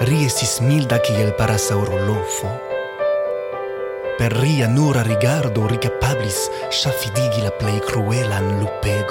Ri estis milda kiel parasaŭrolofo. Per ria nura rigardo ri kapablis ŝafidigi la plej kruelan lupegon.